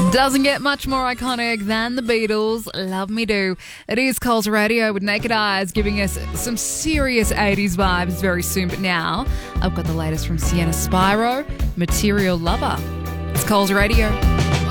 Doesn't get much more iconic than the Beatles. Love Me Do. It is Coles Radio with Naked Eyes giving us some serious 80s vibes very soon. But now I've got the latest from Sienna Spyro, Material Lover. It's Coles Radio.